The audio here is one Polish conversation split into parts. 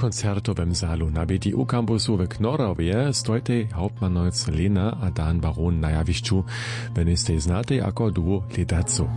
koncertowym salu na BTU kampusu w Knorowie stojte Hauptmannojc Lena a Dan Baron na jawišću, wenn ste znate jako duo Ledaco.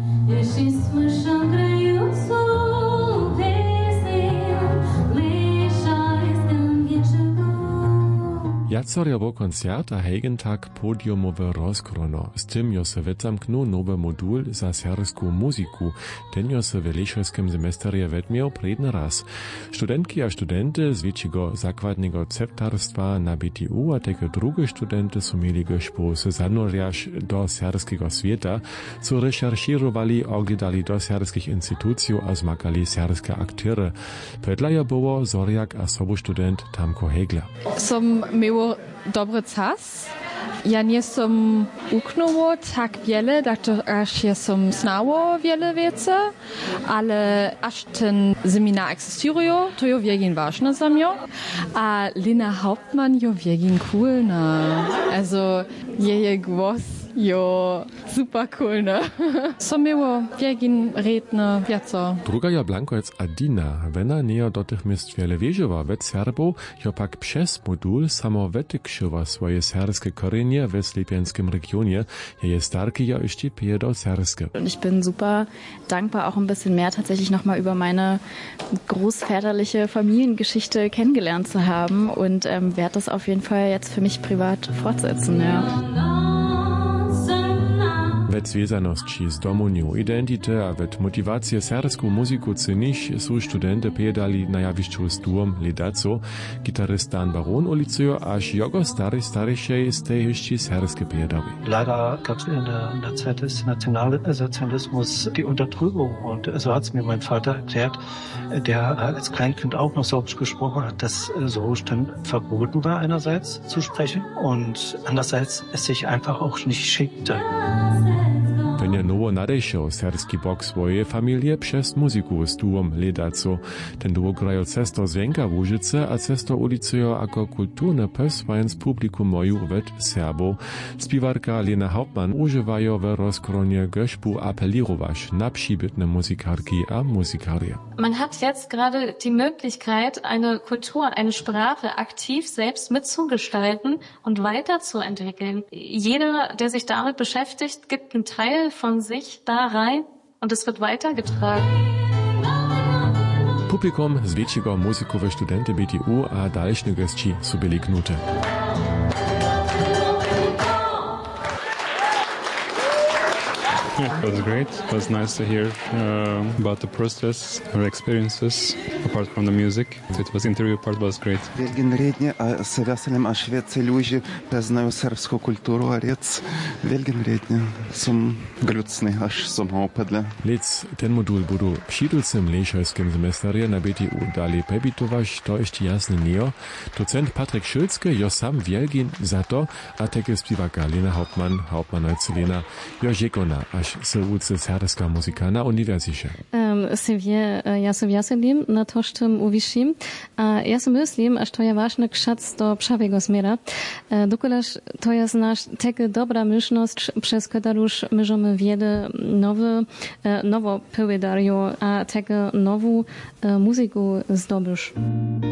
Jacorjowo koncert a hejgentag podiumowe rozkrono. Z tym jo se wytamknu nowy modul za serbską muziku. Ten jo se w lešerskim semesterje wedmiał predny raz. Studentki a studenty z większego zakładnego ceptarstwa na BTU a takie drugie studenty su mieli gośpo se zanurjaš do serbskiego świata, co recherchirowali, oglądali do serbskich instytucji a zmakali serbskie aktory. Pedla jo było Zorjak a sobostudent Tamko Hegla. Dobry czas. Ja nie som uknęło tak wiele, aż ja som znało wiele rzeczy, ale aż ten seminar egzystują, to jo wiegin ważne za mnie. A Lena Hauptmann jo wiegin coolna. Also, jej głos jo super coolna. Som miło wiegin redne wiaco. Druga jo Blankojec Adina, wena nie do tych miejsc wiele wieżowa wet Serbów, jo pak przez modul samo wetykszyła swoje serbskie korzenie w Slepianskim regionie. Jej starki ja jeszcze piedo serbskie. Und ich bin super dankbar, auch ein bisschen mehr tatsächlich nochmal über meine großväterliche Familiengeschichte kennengelernt zu haben und werde das auf jeden Fall jetzt für mich privat fortsetzen, ja. Wet związaności z domunią identity a wet motywację serbską muzyku cyniš su studente pedali na jawišću z duom Ledaco, gitarist Dan Baron ulicujo, aż jogo starejszej z tej jeszcze serbskie pedawi. Leider gab es in der Zeit des Nationalsozialismus die Unterdrückung und so hat es mir mein Vater erklärt, der als Kleinkind auch noch Sorbisch gesprochen hat, dass Sorbisch dann verboten war einerseits zu sprechen und andererseits es sich einfach auch nicht schickte. Wenn je nowo nadejšel serbski bok swoje familie przez muziku z duom Ledaco. Ten duo grajo cesto zvenka w Łużyce a cesto ulicujo jako kulturne perswajens publikum moju wet Serbów. Spiwarka Lena Hauptmann używajo w rozkronie gośpu apelirowaš na przybytne muzikarki a musikarie. Man hat jetzt gerade die Möglichkeit, eine Kultur, eine Sprache aktiv selbst mitzugestalten und weiterzuentwickeln. Jeder, der sich damit beschäftigt, gibt einen Teil von sich da rein und es wird weitergetragen. Publikum z większego muzikowe studenty BTU a dalsze gości su byli gnute. It was great. It was nice to hear about the process, our experiences, apart from the music. It was interview part was great. Wielgin rednie, a se veselim aš więcej ludzi poznają serbską kulturę, a riec wielgin rednie. Som glucny, aż som opedle. Lec ten modul budu přidulcem lešerskim semesterje na BTU dali pebitovaš, to ještě jasne neo. Docent Patrik Schulzke jo sam wielgin za to, a teke spiwaka Lena Hauptmannojc Lena jo žekona, až se uczy serbska muzika na uniwersycie. Ja se veselim na to, što uvišim. Ja se mislim, a što je važno kšac do pravego smjera. Dokolaž to je naš teke dobra myšnost, przez kadaruš myžome wiele nowo powiedario, a teke nowu muziku zdobysz.